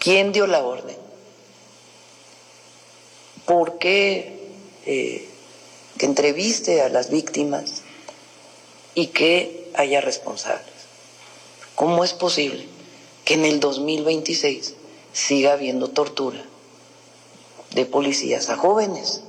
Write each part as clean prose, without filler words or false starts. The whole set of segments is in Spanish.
quién dio la orden, por qué que entreviste a las víctimas y que haya responsables. ¿Cómo es posible que en el 2026 siga habiendo tortura de policías a jóvenes?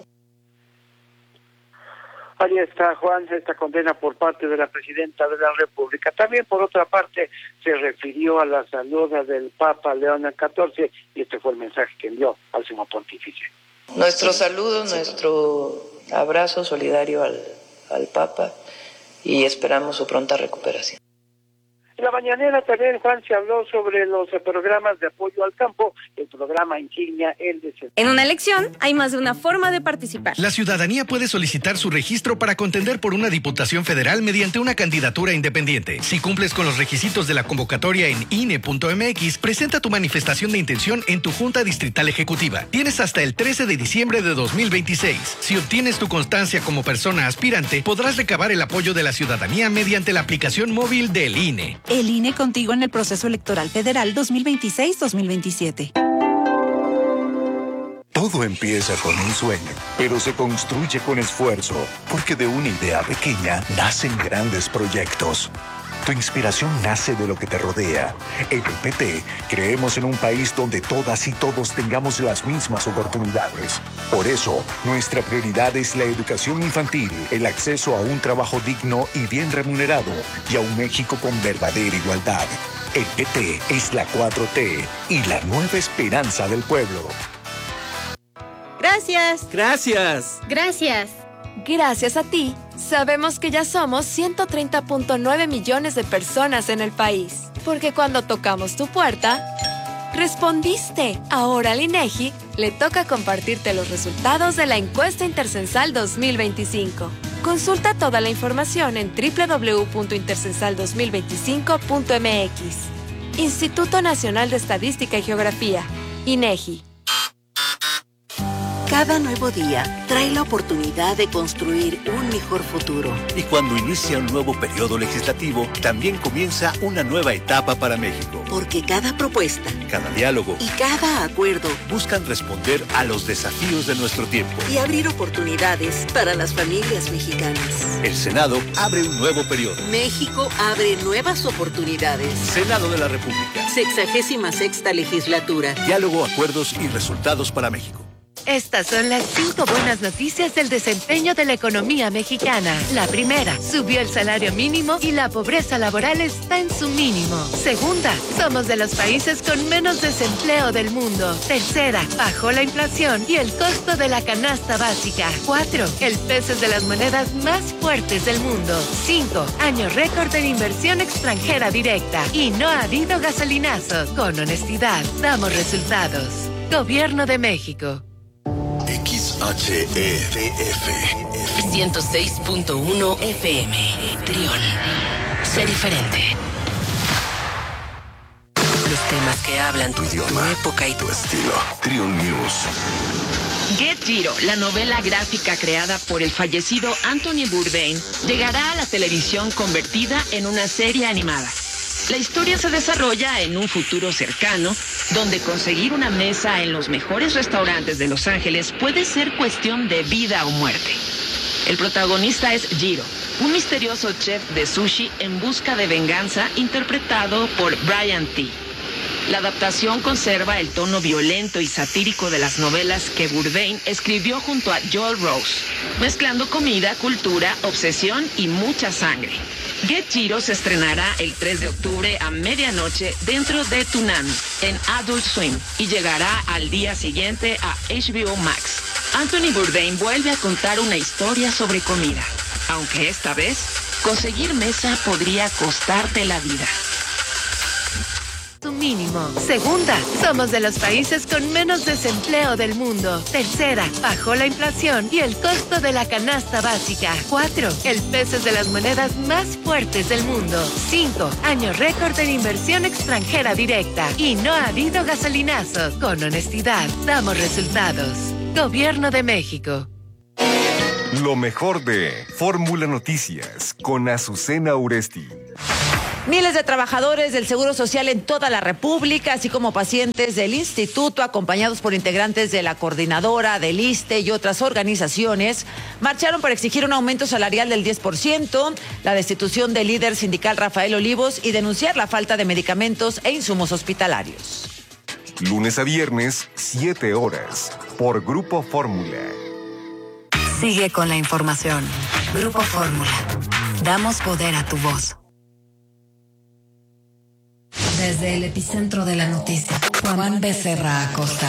Ahí está, Juan, esta condena por parte de la presidenta de la República. También, por otra parte, se refirió a la salud del Papa León XIV y este fue el mensaje que envió al sumo pontífice. Nuestro saludo, nuestro abrazo solidario al Papa y esperamos su pronta recuperación. En la mañanera también, Juan, se habló sobre los programas de apoyo al campo, el programa insignia, el de... En una elección hay más de una forma de participar. La ciudadanía puede solicitar su registro para contender por una diputación federal mediante una candidatura independiente. Si cumples con los requisitos de la convocatoria en INE.mx, presenta tu manifestación de intención en tu Junta Distrital Ejecutiva. Tienes hasta el 13 de diciembre de 2026. Si obtienes tu constancia como persona aspirante, podrás recabar el apoyo de la ciudadanía mediante la aplicación móvil del INE. El INE contigo en el proceso electoral federal 2026-2027. Todo empieza con un sueño, pero se construye con esfuerzo, porque de una idea pequeña nacen grandes proyectos. Tu inspiración nace de lo que te rodea. En el PT creemos en un país donde todas y todos tengamos las mismas oportunidades. Por eso, nuestra prioridad es la educación infantil, el acceso a un trabajo digno y bien remunerado y a un México con verdadera igualdad. El PT es la 4T y la nueva esperanza del pueblo. Gracias. Gracias. Gracias. Gracias a ti, sabemos que ya somos 130.9 millones de personas en el país. Porque cuando tocamos tu puerta, respondiste. Ahora al INEGI le toca compartirte los resultados de la encuesta intercensal 2025. Consulta toda la información en www.intercensal2025.mx. Instituto Nacional de Estadística y Geografía, INEGI. Cada nuevo día trae la oportunidad de construir un mejor futuro. Y cuando inicia un nuevo periodo legislativo, también comienza una nueva etapa para México. Porque cada propuesta, cada diálogo y cada acuerdo buscan responder a los desafíos de nuestro tiempo y abrir oportunidades para las familias mexicanas. El Senado abre un nuevo periodo. México abre nuevas oportunidades. Senado de la República. 66ª legislatura. Diálogo, acuerdos y resultados para México. Estas son las 5 buenas noticias del desempeño de la economía mexicana. La primera, subió el salario mínimo y la pobreza laboral está en su mínimo. Segunda, somos de los países con menos desempleo del mundo. Tercera, bajó la inflación y el costo de la canasta básica. 4, el peso es de las monedas más fuertes del mundo. 5, año récord en inversión extranjera directa. Y no ha habido gasolinazos. Con honestidad, damos resultados. Gobierno de México. XHEDF 106.1 FM Trión. Sé diferente. Los temas que hablan tu idioma, tu época y tu estilo. Trión News. Get Giro, la novela gráfica creada por el fallecido Anthony Bourdain, llegará a la televisión convertida en una serie animada. La historia se desarrolla en un futuro cercano, donde conseguir una mesa en los mejores restaurantes de Los Ángeles puede ser cuestión de vida o muerte. El protagonista es Jiro, un misterioso chef de sushi en busca de venganza, interpretado por Brian T. La adaptación conserva el tono violento y satírico de las novelas que Bourdain escribió junto a Joel Rose, mezclando comida, cultura, obsesión y mucha sangre. Get Giro se estrenará el 3 de octubre a medianoche dentro de Toonami en Adult Swim y llegará al día siguiente a HBO Max. Anthony Bourdain vuelve a contar una historia sobre comida, aunque esta vez conseguir mesa podría costarte la vida. Su mínimo. Segunda, somos de los países con menos desempleo del mundo. Tercera, bajó la inflación y el costo de la canasta básica. 4, el peso es de las monedas más fuertes del mundo. 5, año récord en inversión extranjera directa. Y no ha habido gasolinazos. Con honestidad, damos resultados. Gobierno de México. Lo mejor de Fórmula Noticias con Azucena Uresti. Miles de trabajadores del Seguro Social en toda la República, así como pacientes del instituto, acompañados por integrantes de la coordinadora, del ISSSTE y otras organizaciones, marcharon para exigir un aumento salarial del 10%, la destitución del líder sindical Rafael Olivos y denunciar la falta de medicamentos e insumos hospitalarios. Lunes a viernes, 7 horas, por Grupo Fórmula. Sigue con la información. Grupo Fórmula. Damos poder a tu voz. Desde el epicentro de la noticia, Juan Becerra Acosta.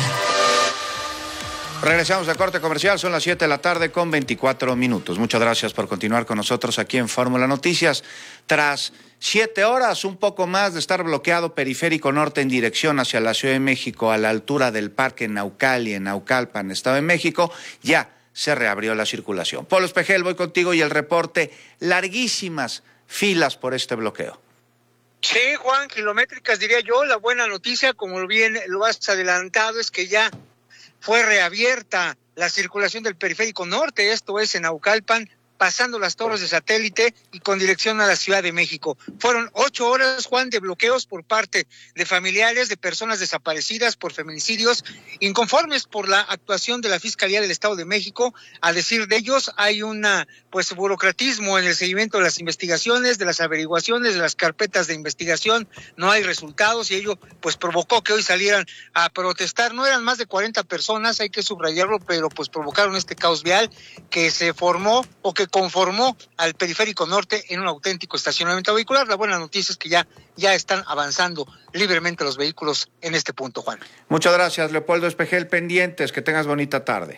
Regresamos a corte comercial, son las 7 de la tarde con 24 minutos. Muchas gracias por continuar con nosotros aquí en Fórmula Noticias. Tras 7 horas, un poco más de estar bloqueado Periférico Norte en dirección hacia la Ciudad de México, a la altura del Parque Naucali, en Naucalpan, Estado de México, ya se reabrió la circulación. Polo Espejel, voy contigo y el reporte, larguísimas filas por este bloqueo. Sí, Juan, kilométricas diría yo. La buena noticia, como bien lo has adelantado, es que ya fue reabierta la circulación del Periférico Norte, esto es en Naucalpan, pasando las torres de satélite y con dirección a la Ciudad de México. Fueron 8 horas, Juan, de bloqueos por parte de familiares de personas desaparecidas por feminicidios, inconformes por la actuación de la Fiscalía del Estado de México. A decir de ellos, hay una burocratismo en el seguimiento de las investigaciones, de las averiguaciones, de las carpetas de investigación. No hay resultados y ello provocó que hoy salieran a protestar. No eran más de 40 personas, hay que subrayarlo, pero provocaron este caos vial que se formó o que conformó al Periférico Norte en un auténtico estacionamiento vehicular. La buena noticia es que ya están avanzando libremente los vehículos en este punto, Juan. Muchas gracias, Leopoldo Espejel, pendientes, que tengas bonita tarde.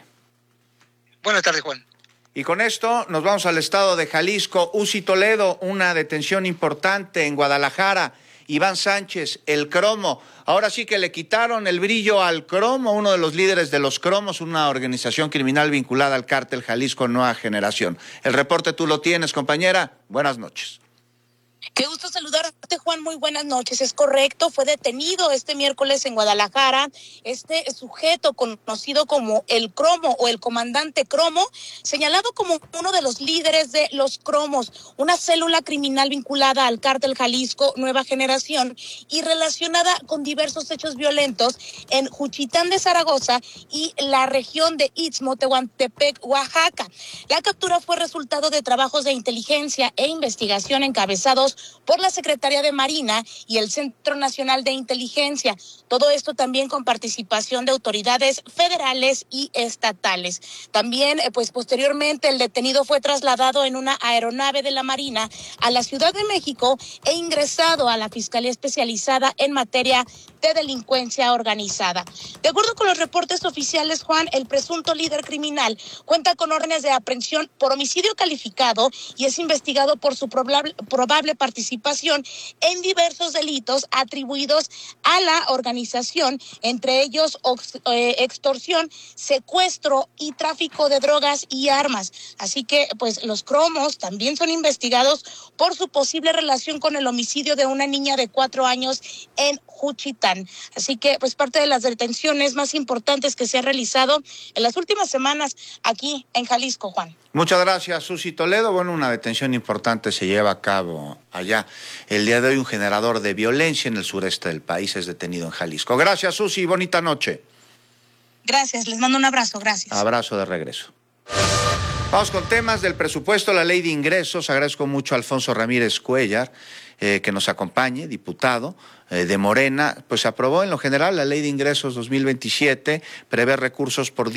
Buenas tardes, Juan. Y con esto nos vamos al estado de Jalisco. UCI Toledo, una detención importante en Guadalajara. Iván Sánchez, el cromo. Ahora sí que le quitaron el brillo al cromo, uno de los líderes de los cromos, una organización criminal vinculada al cártel Jalisco Nueva Generación. El reporte tú lo tienes, compañera. Buenas noches. Qué gusto saludarte, Juan. Muy buenas noches. Es correcto, fue detenido este miércoles en Guadalajara este sujeto conocido como el Cromo o el comandante Cromo, señalado como uno de los líderes de los Cromos, una célula criminal vinculada al cártel Jalisco Nueva Generación y relacionada con diversos hechos violentos en Juchitán de Zaragoza y la región de Istmo, Tehuantepec, Oaxaca. La captura fue resultado de trabajos de inteligencia e investigación encabezados por la Secretaría de Marina y el Centro Nacional de Inteligencia. Todo esto también con participación de autoridades federales y estatales. También, posteriormente, el detenido fue trasladado en una aeronave de la Marina a la Ciudad de México e ingresado a la Fiscalía Especializada en materia de delincuencia organizada. De acuerdo con los reportes oficiales, Juan, el presunto líder criminal cuenta con órdenes de aprehensión por homicidio calificado y es investigado por su probable participación en diversos delitos atribuidos a la organización, entre ellos extorsión, secuestro y tráfico de drogas y armas. Así que, los cromos también son investigados por su posible relación con el homicidio de una niña de 4 años en Juchitán. Así que, parte de las detenciones más importantes que se han realizado en las últimas semanas aquí en Jalisco, Juan. Muchas gracias, Susi Toledo. Bueno, una detención importante se lleva a cabo allá. El día de hoy un generador de violencia en el sureste del país es detenido en Jalisco. Gracias, Susi. Bonita noche. Gracias. Les mando un abrazo. Gracias. Abrazo de regreso. Vamos con temas del presupuesto, la ley de ingresos. Agradezco mucho a Alfonso Ramírez Cuellar que nos acompañe, diputado de Morena. Pues se aprobó en lo general la ley de ingresos 2027, prevé recursos por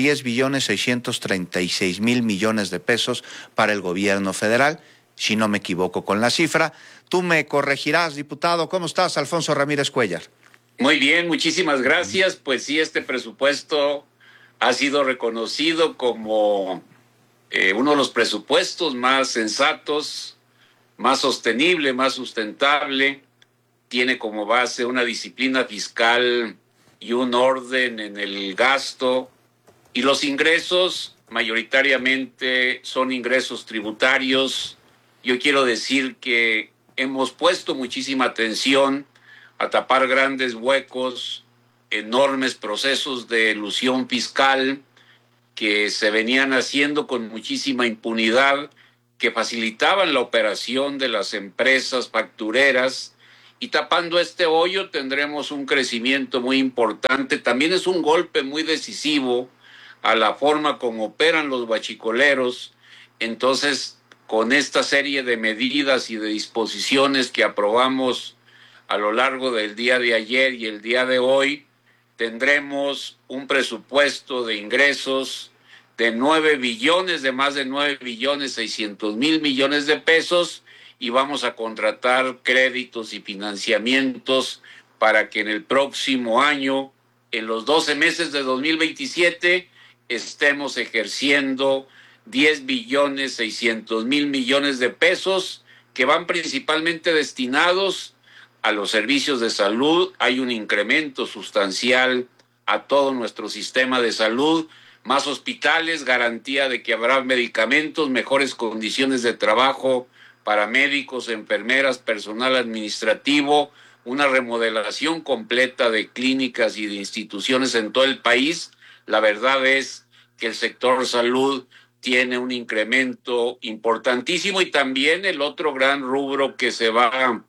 10.636.000 millones de pesos para el gobierno federal, si no me equivoco con la cifra. Tú me corregirás, diputado. ¿Cómo estás, Alfonso Ramírez Cuellar? Muy bien, muchísimas gracias. Pues sí, este presupuesto ha sido reconocido como uno de los presupuestos más sensatos, más sostenible, más sustentable. Tiene como base una disciplina fiscal y un orden en el gasto, y los ingresos mayoritariamente son ingresos tributarios. Yo quiero decir que hemos puesto muchísima atención a tapar grandes huecos, enormes procesos de elusión fiscal que se venían haciendo con muchísima impunidad que facilitaban la operación de las empresas factureras, y tapando este hoyo tendremos un crecimiento muy importante. También es un golpe muy decisivo a la forma como operan los huachicoleros. Entonces, con esta serie de medidas y de disposiciones que aprobamos a lo largo del día de ayer y el día de hoy, tendremos un presupuesto de ingresos de 9 billones, de más de 9.600.000 millones de pesos, y vamos a contratar créditos y financiamientos para que en el próximo año, en los 12 meses de 2027, estemos ejerciendo 10.600.000 millones de pesos, que van principalmente destinados a los servicios de salud. Hay un incremento sustancial a todo nuestro sistema de salud, más hospitales, garantía de que habrá medicamentos, mejores condiciones de trabajo para médicos, enfermeras, personal administrativo, una remodelación completa de clínicas y de instituciones en todo el país. La verdad es que el sector salud tiene un incremento importantísimo, y también el otro gran rubro que se va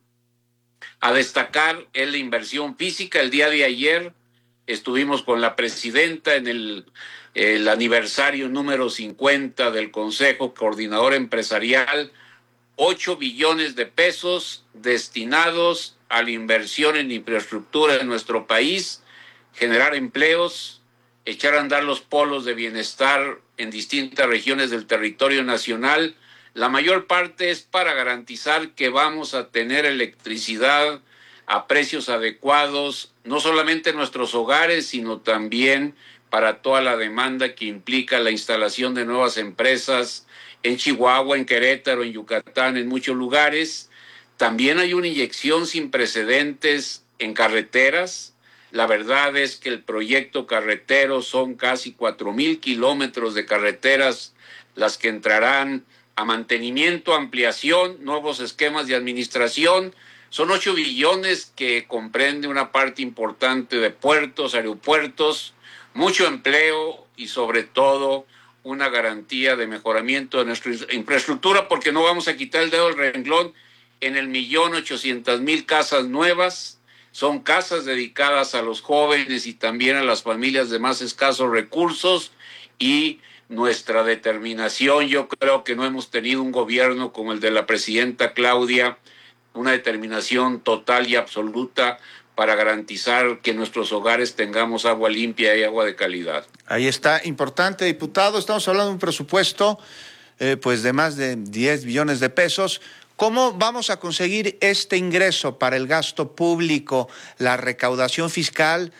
a destacar es la inversión física. El día de ayer estuvimos con la presidenta en el aniversario número 50 del Consejo Coordinador Empresarial. 8 billones de pesos destinados a la inversión en infraestructura en nuestro país, generar empleos, echar a andar los polos de bienestar en distintas regiones del territorio nacional. La mayor parte es para garantizar que vamos a tener electricidad a precios adecuados, no solamente en nuestros hogares, sino también para toda la demanda que implica la instalación de nuevas empresas en Chihuahua, en Querétaro, en Yucatán, en muchos lugares. También hay una inyección sin precedentes en carreteras. La verdad es que el proyecto carretero son casi 4,000 kilómetros de carreteras las que entrarán a mantenimiento, ampliación, nuevos esquemas de administración. Son 8 billones que comprende una parte importante de puertos, aeropuertos, mucho empleo y sobre todo una garantía de mejoramiento de nuestra infraestructura, porque no vamos a quitar el dedo del renglón en el 1.800.000 casas nuevas. Son casas dedicadas a los jóvenes y también a las familias de más escasos recursos, y nuestra determinación, yo creo que no hemos tenido un gobierno como el de la presidenta Claudia, una determinación total y absoluta para garantizar que en nuestros hogares tengamos agua limpia y agua de calidad. Ahí está, importante, diputado. Estamos hablando de un presupuesto pues de más de 10 billones de pesos. ¿Cómo vamos a conseguir este ingreso para el gasto público? ¿La recaudación fiscal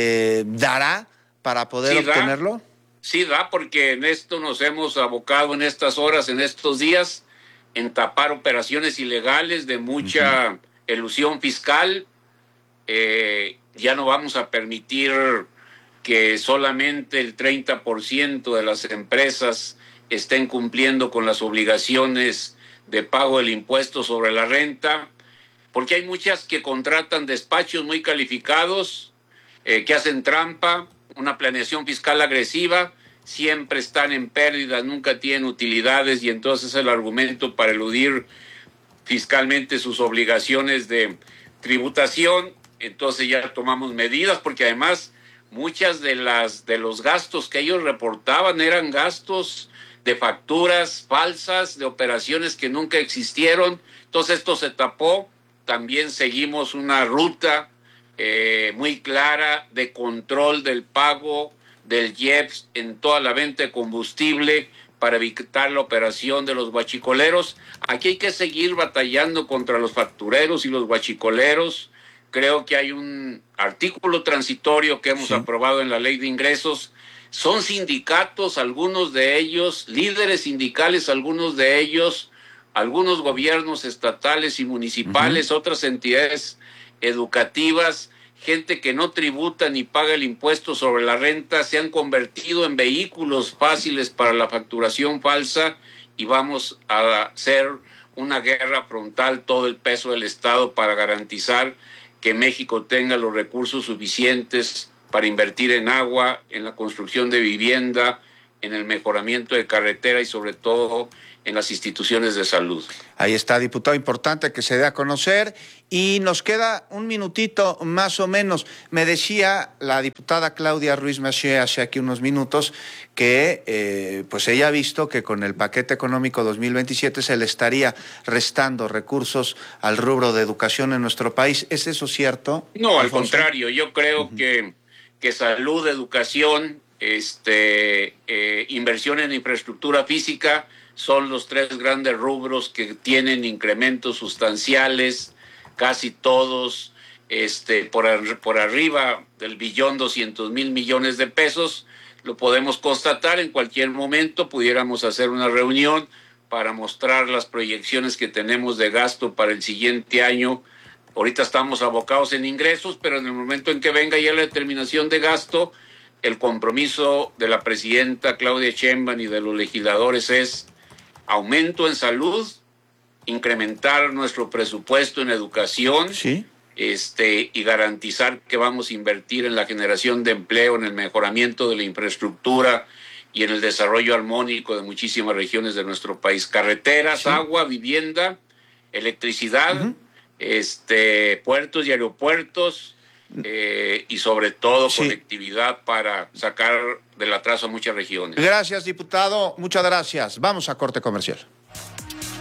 dará para poder obtenerlo? Sí da, porque en esto nos hemos abocado en estas horas, en estos días, en tapar operaciones ilegales de mucha elusión fiscal. Ya no vamos a permitir que solamente el 30% de las empresas estén cumpliendo con las obligaciones de pago del impuesto sobre la renta, porque hay muchas que contratan despachos muy calificados, que hacen trampa, una planeación fiscal agresiva, siempre están en pérdida, nunca tienen utilidades, y entonces el argumento para eludir fiscalmente sus obligaciones de tributación. Entonces ya tomamos medidas, porque además muchas de los gastos que ellos reportaban eran gastos de facturas falsas, de operaciones que nunca existieron. Entonces esto se tapó. También seguimos una ruta muy clara de control del pago del IEPS en toda la venta de combustible para evitar la operación de los huachicoleros. Aquí hay que seguir batallando contra los factureros y los huachicoleros. Creo que hay un artículo transitorio que hemos aprobado en la Ley de Ingresos. Son sindicatos, algunos de ellos, líderes sindicales, algunos de ellos, algunos gobiernos estatales y municipales, otras entidades educativas, gente que no tributa ni paga el impuesto sobre la renta, se han convertido en vehículos fáciles para la facturación falsa, y vamos a hacer una guerra frontal, todo el peso del Estado, para garantizar que México tenga los recursos suficientes para invertir en agua, en la construcción de vivienda, en el mejoramiento de carretera y sobre todo en las instituciones de salud. Ahí está, diputado, importante que se dé a conocer. Y nos queda un minutito más o menos. Me decía la diputada Claudia Ruiz Massieu hace aquí unos minutos que pues ella ha visto que con el paquete económico 2027 se le estaría restando recursos al rubro de educación en nuestro país. ¿Es eso cierto? No, al contrario, yo creo que salud, educación, inversión en infraestructura física son los tres grandes rubros que tienen incrementos sustanciales, casi todos por arriba del 1.2 billones de pesos. Lo podemos constatar en cualquier momento. Pudiéramos hacer una reunión para mostrar las proyecciones que tenemos de gasto para el siguiente año. Ahorita estamos abocados en ingresos, pero en el momento en que venga ya la determinación de gasto, el compromiso de la presidenta Claudia Sheinbaum y de los legisladores es aumento en salud, incrementar nuestro presupuesto en educación, ¿sí? Y garantizar que vamos a invertir en la generación de empleo, en el mejoramiento de la infraestructura y en el desarrollo armónico de muchísimas regiones de nuestro país. Carreteras, sí, agua, vivienda, electricidad, puertos y aeropuertos, y sobre todo sí, conectividad para sacar del atraso a muchas regiones. Gracias, diputado. Muchas gracias. Vamos a corte comercial.